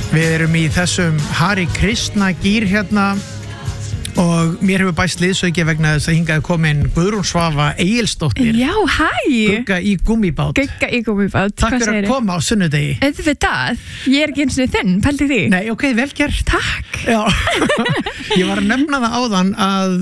Við erum í þessum Hare Krishna gír hérna og mér hefur bæst liðsauki vegna þess að hingað komin Guðrún Svava Egilsdóttir. Já, hæ! Gugga í gúmmíbát. Gugga í gúmmíbát. Takk fyrir að koma á sunnudegi. Auðvitað, ég er ekki eins og þinn, pældi því. Nei, ok, vel gert. Takk. Já, ég var að nefna það áðan að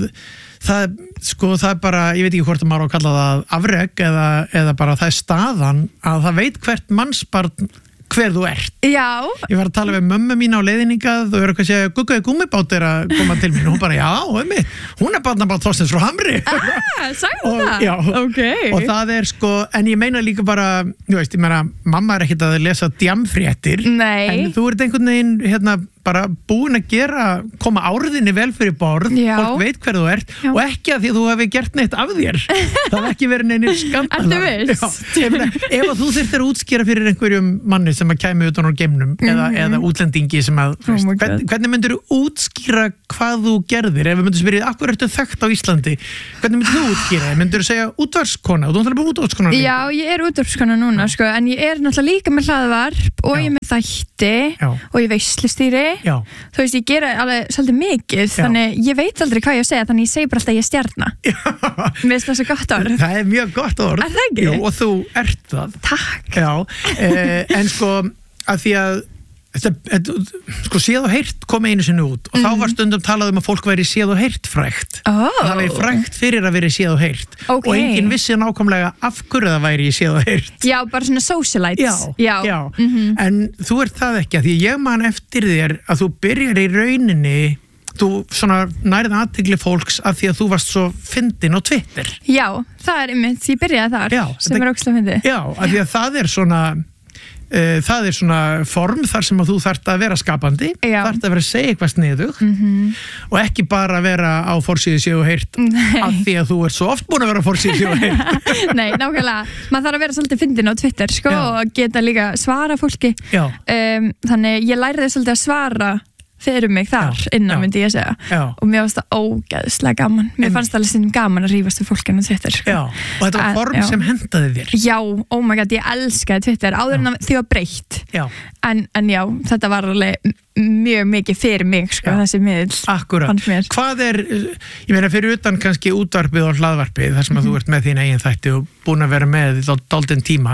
það er bara, ég veit ekki hvort að maður á að kalla það afrek eða bara það er staðan að það veit hvert mannsbarn hver þú ert. Já. Ég var að tala við mömmu mín á leiðningað og er eitthvað að segja, Gugga í gúmmíbát er að koma til mín og hún bara, já, hún er barnabarn Þorsteins frá Hamri. Sagði það? Já, okay. Og það er en ég meina líka bara, ég meina, mamma er ekkert að lesa djamfréttir. Nei. En þú ert einhvern veginn, bara búin að koma áriðinni vel fyrir borð, fólk veit hver þú ert og ekki að því að þú hefði gert neitt af þér. Það hefði ekki verið neinir skandala. Ertu viss? Ef að þú þyrftir að útskýra fyrir einhverjum manni sem að kæmi utan úr geimnum eða útlendingi sem að hvernig myndir þú útskýra hvað þú gerðir? Ef við myndir spyrja, akkur ertu þekkt á Íslandi? Hvernig myndir þú útskýra? Myndir þú segja útvarpskona? Þú ætlar bara útvarpskona? Já, ég er útvarpskona núna, en ég er náttúrulega líka með hlaðvarp og ég er með þætti og ég veislustýri. Já. Þú veist, ég gera alveg svolítið mikið, þannig ég veit aldrei hvað ég segja, þannig ég segi bara alltaf að ég er stjarna. Mér finnst það svo gott orð. Það er mjög gott orð. Er það ekki? Jú, og þú ert það. Takk. Já, en að því að séð og heyrt kom einu sinni út og þá var stundum talað um að fólk væri séð og heyrt frægt. Það væri frægt fyrir að vera séð og heyrt og enginn vissi nákvæmlega af hverju það væri séð og heyrt. Já, bara svona socialites. Já. En þú ert það ekki, að því ég man eftir þér að þú byrjar í rauninni, þú svona nærið athygli fólks af því að þú varst svo fyndin á Twitter. Já, það er einmitt, ég byrjaði þar sem er ógeðslega fyndið. Já, af því að það er svona form þar sem að þú þarft að vera skapandi, þarft að vera að segja eitthvað sniðugt og ekki bara vera á forsíðu séð og heyrt af því að þú ert svo oft búin að vera á forsíðu séð og heyrt. Nei, nákvæmlega, maður þarf að vera svolítið fyndin á Twitter og geta líka svara fólki. Þannig ég læriði svolítið að svara fyrir mig þar innan myndi ég segja og mér fannst það ógeðslega gaman. Mér fannst það alveg stundum gaman að rífast við fólkinu á Twitter. Og þetta var form sem hendaði þér. Já, oh my god, ég elskaði Twitter áður en því var breytt. En já, þetta var alveg mjög mikið fyrir mig þessi miðl. Akkurat. Hvað ég meina fyrir utan kannski útvarpið og hlaðvarpið þar sem að þú ert með þín eigin þætti og búin að vera með dálítinn tíma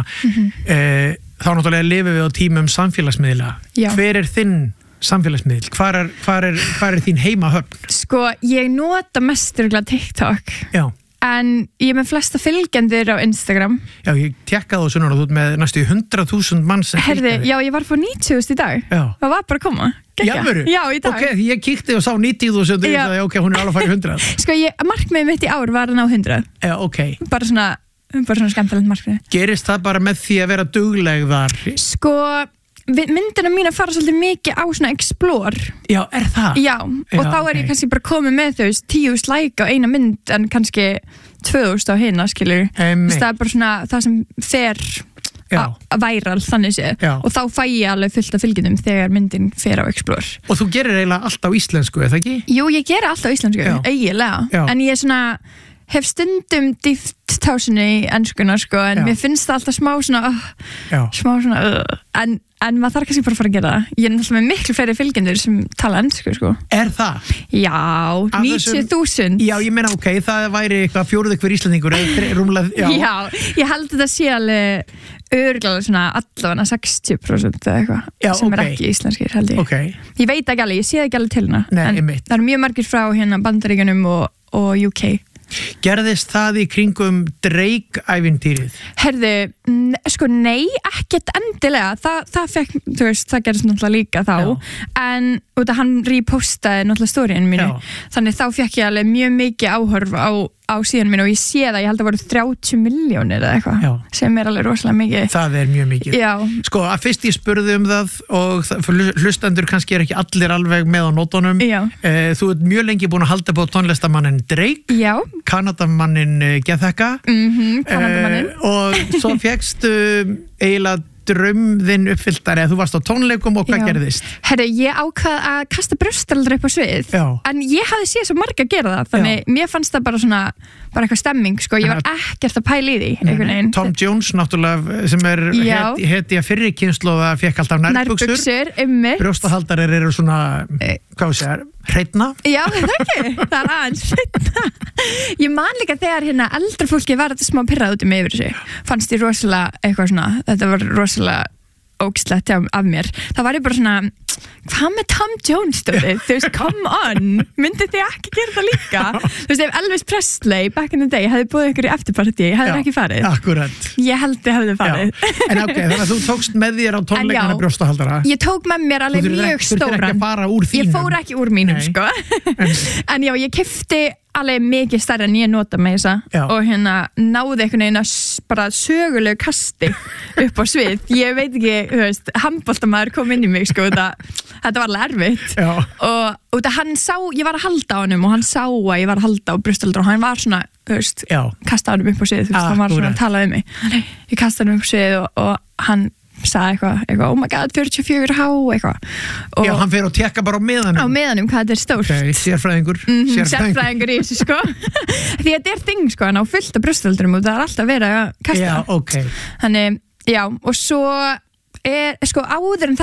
þá náttúrulega lifum við á tímum samfélagsmiðla. Hver er þinn samfélagsmiðl? Hvar er þín heimahöfn? Ég nota mest TikTok. Já. En ég er með flesta fylgjendur á Instagram. Já, ég tekkaði þessu núna og þú ert með næstu 100.000 manns. Herði, já, ég var på 90.000 í dag. Já. Það var bara að koma. Já, í dag. Ok, ég kíkti og sá 90.000 og ég sagði, ok, hún er alveg að fara í 100. Markmiðið mitt í ár var að ná 100. Já, ok. Bara svona skemmtilegt markmið. Gerist það bara með því að vera dugleg þar? Myndina mín að fara svolítið mikið á svona explore. Já, er það? Já, og þá er ég kannski bara komið með 10 like á eina mynd en kannski 2000 á hina, skilur. Það er bara svona það sem fer væral þannig séð og þá fæ ég alveg fullt af fylgjendum þegar myndin fer á explore. Og þú gerir eiginlega allt á íslensku, er það ekki? Jú, ég gerir allt á íslensku, eiginlega. En ég hef stundum dýft tásunni í enskuna en mér finnst það alltaf smá svona en maður þarf kannski bara að fara að gera það. Ég er náttúrulega með miklu fleiri fylgjendur sem tala ensku. Er það? Já, 90.000. Já, ég meina ok, það væri eitthvað fjórði hver Íslandingur rúmlega. Já, ég held þetta sé alveg örugglega svona allavega 60% eða eitthvað sem er ekki íslenskir, held ég. Ég veit ekki alveg, ég sé ekki alveg til hana. En það eru mjög margir frá Bandaríkjunum og UK. Gerðist það í kringum Drake-ævintýrið? Herðu, nei, ekkert endilega. Það fekk, þú veist, það gerðist náttúrulega líka þá. En hann repostaði náttúrulega stóriðinu mínu. Þannig þá fekk ég alveg mjög mikið áhorf á síðan mínu og ég sé það, ég held að voru 30 milljónir eða eitthvað, sem er alveg rosalega mikið. Það er mjög mikið. Já. Að fyrst ég spurði það og hlustendur kannski er ekki allir alveg með á nótunum. Þú ert mjög lengi búin að halda på tónlistamannin Drake. Já. Kanadamannin Gethekka. Kanadamannin. Og svo fékkstu eiginlega draum þinn uppfylltar eða þú varst á tónleikum og hvað gerðist? Herru, ég ákvað að kasta brjóstaldra upp á svið en ég hafði séð svo marga að gera það þannig mér fannst það bara eitthvað stemming sko, ég var ekkert að pæla í því Tom Jones náttúrulega sem heti að fyrri kynslóða fekk alltaf nærbuxur brjóstahaldarir eru svona hvað við segja, hreitna já, það er aðeins hreitna ég man líka þegar eldra fólki var þetta smá pirrað út mig yfir þessu fannst ég rosalega eitthvað svona þetta var rosalega ógslegt af mér það var ég bara svona hvað með Tom Jones stóðið, þú veist, come on myndið þið ekki gera það líka þú veist, ef Elvis Presley back in the day hefði búið ykkur í eftirparti, hefði ekki farið akkurat. Ég held þið hefði farið en þannig að þú tókst með þér á tónleikana brjóstahaldara ég tók með mér alveg mjög stóran ég fór ekki úr mínum sko en já, ég keypti alveg mikið stærri en ég nota með þessa og náði einhvern veginn bara sögulegu kasti upp á svið ég veit ekki, þú veist, handboltamaður kom inn í mig sko, þetta var alveg erfitt og hann sá, ég var að halda á honum og hann sá að ég var að halda á brjóstaldra og hann var svona, þú veist, kastaði honum upp á svið þú veist, hann var svona að tala um mig ég kastaði honum upp á svið og hann sagði eitthvað, oh my god, 44 há eitthvað. Já, hann fer og tekka bara á meðanum hvað þetta er stórt. Sérfræðingur. Sérfræðingur í þessu, sko. Því þetta er þing, sko, hann á fullt af brjóstöldurum og það er alltaf verið að kasta. Já, ok. Þannig, já, og svo sko áður en